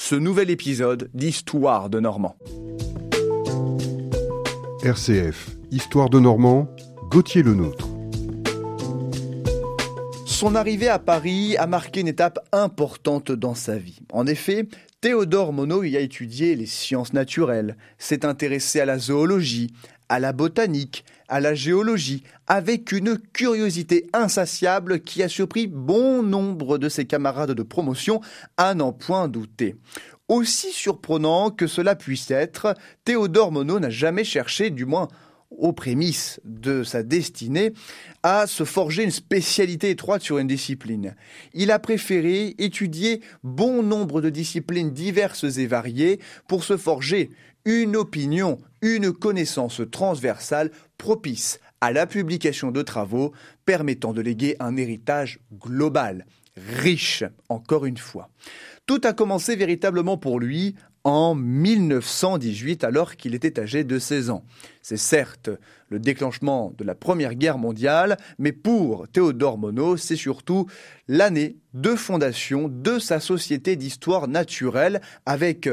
ce nouvel épisode d'Histoire de Normand. RCF, Histoire de Normand, Gauthier Lenôtre. Son arrivée à Paris a marqué une étape importante dans sa vie. En effet, Théodore Monod y a étudié les sciences naturelles, s'est intéressé à la zoologie, à la botanique, à la géologie, avec une curiosité insatiable qui a surpris bon nombre de ses camarades de promotion, à n'en point douter. Aussi surprenant que cela puisse être, Théodore Monod n'a jamais cherché, du moins aux prémices de sa destinée, à se forger une spécialité étroite sur une discipline. Il a préféré étudier bon nombre de disciplines diverses et variées pour se forger une opinion, une connaissance transversale propice à la publication de travaux permettant de léguer un héritage global, riche, encore une fois. Tout a commencé véritablement pour lui en 1918, alors qu'il était âgé de 16 ans. C'est certes le déclenchement de la Première Guerre mondiale, mais pour Théodore Monod, c'est surtout l'année de fondation de sa société d'histoire naturelle avec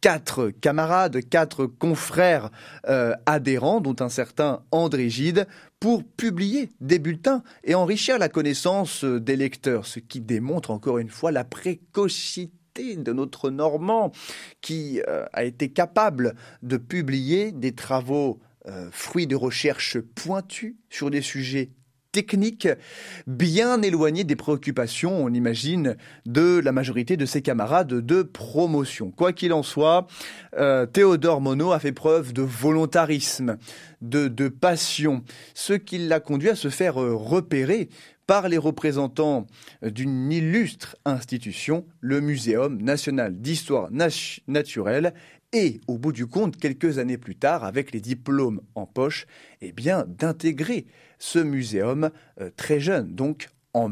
4 camarades, 4 confrères adhérents, dont un certain André Gide, pour publier des bulletins et enrichir la connaissance des lecteurs, ce qui démontre encore une fois la précocité de notre Normand qui a été capable de publier des travaux fruits de recherches pointues sur des sujets techniques bien éloignés des préoccupations, on imagine, de la majorité de ses camarades de promotion. Quoi qu'il en soit, Théodore Monod a fait preuve de volontarisme, de passion, ce qui l'a conduit à se faire repérer par les représentants d'une illustre institution, le Muséum national d'histoire naturelle, et au bout du compte, quelques années plus tard, avec les diplômes en poche, d'intégrer ce muséum très jeune, donc en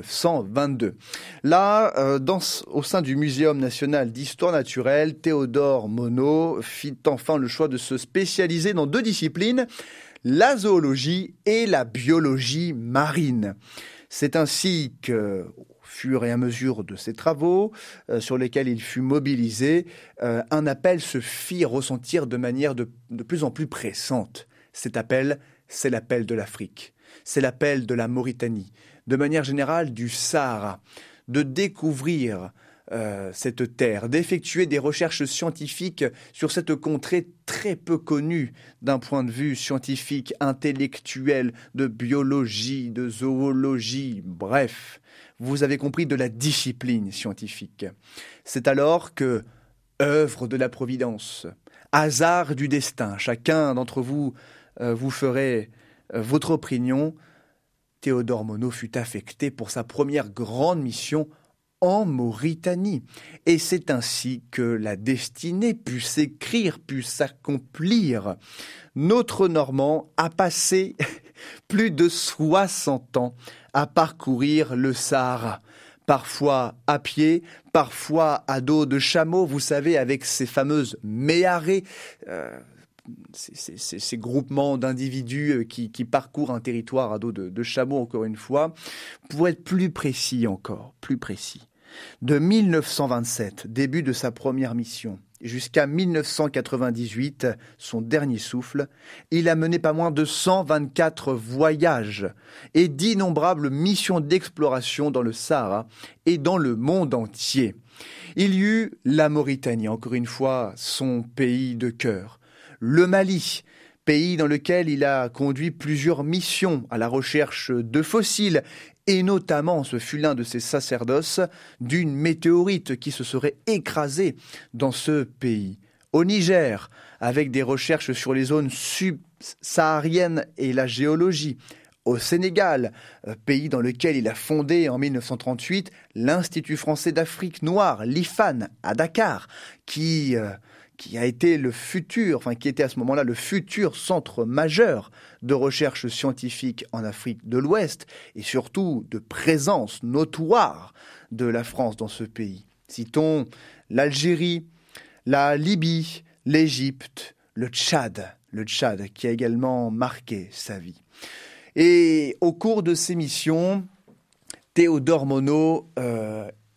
1922. Là, au sein du Muséum national d'histoire naturelle, Théodore Monod fit enfin le choix de se spécialiser dans 2 disciplines, la zoologie et la biologie marine. C'est ainsi que, au fur et à mesure de ses travaux, sur lesquels il fut mobilisé, un appel se fit ressentir de manière de plus en plus pressante. Cet appel, c'est l'appel de l'Afrique, c'est l'appel de la Mauritanie, de manière générale du Sahara, de découvrir cette terre, d'effectuer des recherches scientifiques sur cette contrée très peu connue d'un point de vue scientifique, intellectuel, de biologie, de zoologie, bref, vous avez compris, de la discipline scientifique. C'est alors que, œuvre de la Providence, hasard du destin, chacun d'entre vous, vous ferez votre opinion, Théodore Monod fut affecté pour sa première grande mission en Mauritanie. Et c'est ainsi que la destinée put s'écrire, put s'accomplir. Notre Normand a passé plus de 60 ans à parcourir le Sahara. Parfois à pied, parfois à dos de chameau, vous savez, avec ces fameuses méharées, ces groupements d'individus qui parcourent un territoire à dos de chameau, encore une fois. Pour être plus précis encore, plus précis, de 1927, début de sa première mission, jusqu'à 1998, son dernier souffle, il a mené pas moins de 124 voyages et d'innombrables missions d'exploration dans le Sahara et dans le monde entier. Il y eut la Mauritanie, encore une fois, son pays de cœur, le Mali, pays dans lequel il a conduit plusieurs missions à la recherche de fossiles, et notamment, ce fut l'un de ses sacerdoces, d'une météorite qui se serait écrasée dans ce pays. Au Niger, avec des recherches sur les zones subsahariennes et la géologie. Au Sénégal, pays dans lequel il a fondé en 1938 l'Institut français d'Afrique noire, l'IFAN, à Dakar, qui a été qui était à ce moment-là le futur centre majeur de recherche scientifique en Afrique de l'Ouest et surtout de présence notoire de la France dans ce pays. Citons l'Algérie, la Libye, l'Égypte, le Tchad qui a également marqué sa vie. Et au cours de ces missions, Théodore Monod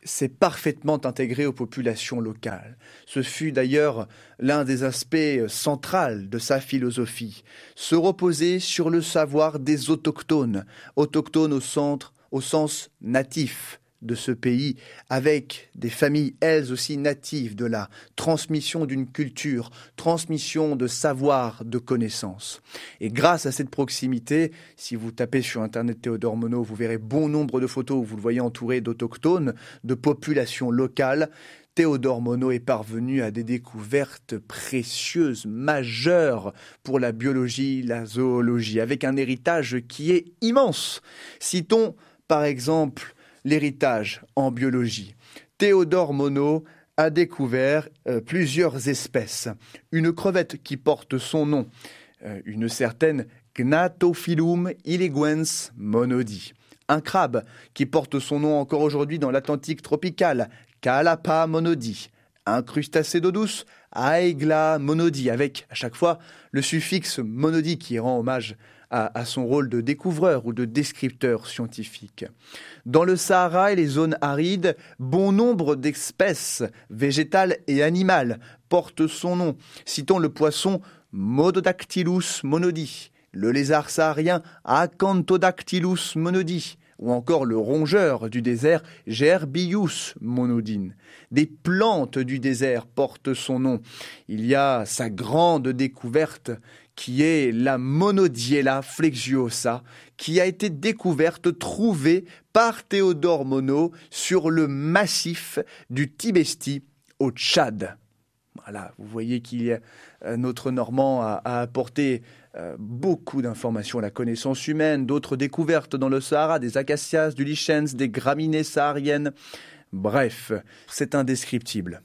s'est parfaitement intégré aux populations locales. Ce fut d'ailleurs l'un des aspects centraux de sa philosophie, se reposer sur le savoir des autochtones, autochtones au sens natif de ce pays, avec des familles elles aussi natives de la transmission d'une culture, transmission de savoir, de connaissances. Et grâce à cette proximité, si vous tapez sur Internet Théodore Monod, vous verrez bon nombre de photos où vous le voyez entouré d'autochtones, de populations locales. Théodore Monod est parvenu à des découvertes précieuses, majeures pour la biologie, la zoologie, avec un héritage qui est immense. Citons par exemple l'héritage en biologie. Théodore Monod a découvert plusieurs espèces. Une crevette qui porte son nom, une certaine Gnatophyllum illeguens monodi. Un crabe qui porte son nom encore aujourd'hui dans l'Atlantique tropical, Calapa monodi. Un crustacé d'eau douce, Aegla monodi, avec à chaque fois le suffixe monodi qui rend hommage à son rôle de découvreur ou de descripteur scientifique. Dans le Sahara et les zones arides, bon nombre d'espèces végétales et animales portent son nom. Citons le poisson Monodactylus monodi, le lézard saharien Acanthodactylus monodi, ou encore le rongeur du désert Gerbius monodine. Des plantes du désert portent son nom. Il y a sa grande découverte qui est la Monodiella flexuosa, qui a été découverte, trouvée par Théodore Monod sur le massif du Tibesti au Tchad. Voilà, vous voyez qu'il y a notre Normand a apporté beaucoup d'informations à la connaissance humaine, d'autres découvertes dans le Sahara, des acacias, du lichens, des graminées sahariennes. Bref, c'est indescriptible.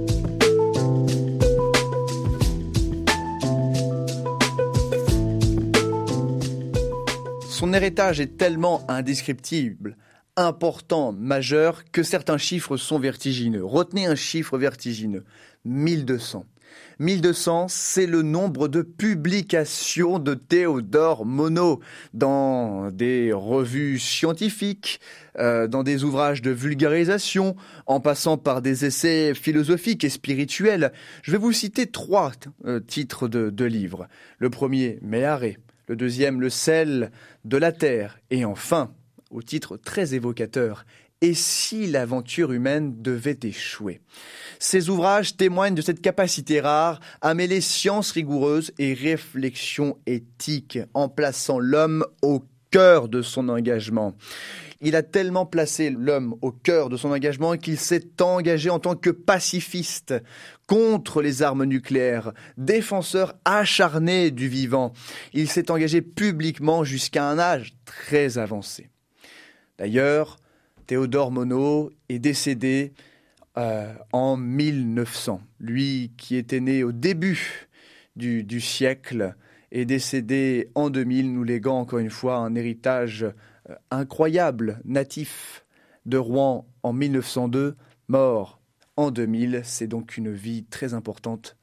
Son héritage est tellement indescriptible, important, majeur, que certains chiffres sont vertigineux. Retenez un chiffre vertigineux, 1200. 1200, c'est le nombre de publications de Théodore Monod dans des revues scientifiques, dans des ouvrages de vulgarisation, en passant par des essais philosophiques et spirituels. Je vais vous citer 3 titres de livres. Le premier, Méharé. Le deuxième, Le sel de la terre. Et enfin, au titre très évocateur, Et si l'aventure humaine devait échouer? Ces ouvrages témoignent de cette capacité rare à mêler science rigoureuse et réflexion éthique, en plaçant l'homme au cœur de son engagement. Il a tellement placé l'homme au cœur de son engagement qu'il s'est engagé en tant que pacifiste contre les armes nucléaires, défenseur acharné du vivant. Il s'est engagé publiquement jusqu'à un âge très avancé. D'ailleurs, Théodore Monod est décédé en 1900. Lui qui était né au début du siècle est décédé en 2000, nous léguant encore une fois un héritage incroyable, natif de Rouen en 1902, mort en 2000. C'est donc une vie très importante,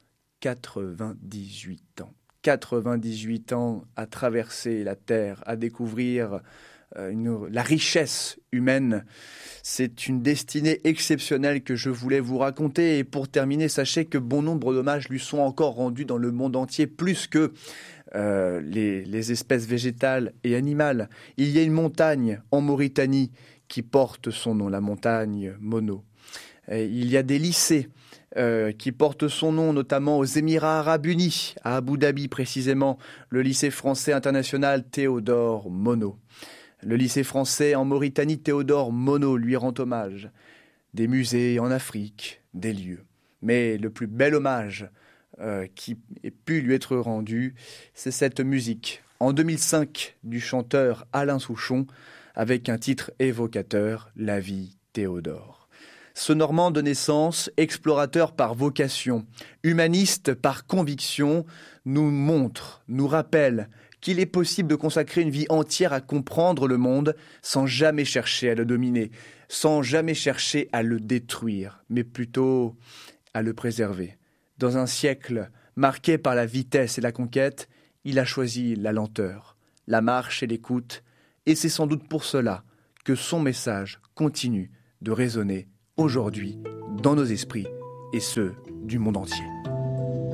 98 ans. 98 ans à traverser la terre, à découvrir la richesse humaine. C'est une destinée exceptionnelle que je voulais vous raconter. Et pour terminer, sachez que bon nombre d'hommages lui sont encore rendus dans le monde entier, plus que les espèces végétales et animales. Il y a une montagne en Mauritanie qui porte son nom, la montagne Monod. Il y a des lycées qui portent son nom, notamment aux Émirats arabes unis, à Abu Dhabi précisément, le lycée français international Théodore Monod. Le lycée français en Mauritanie, Théodore Monod, lui rend hommage. Des musées en Afrique, des lieux. Mais le plus bel hommage qui ait pu lui être rendu, c'est cette musique, en 2005, du chanteur Alain Souchon, avec un titre évocateur, La vie Théodore. Ce Normand de naissance, explorateur par vocation, humaniste par conviction, nous montre, nous rappelle qu'il est possible de consacrer une vie entière à comprendre le monde sans jamais chercher à le dominer, sans jamais chercher à le détruire, mais plutôt à le préserver. Dans un siècle marqué par la vitesse et la conquête, il a choisi la lenteur, la marche et l'écoute, et c'est sans doute pour cela que son message continue de résonner aujourd'hui dans nos esprits et ceux du monde entier.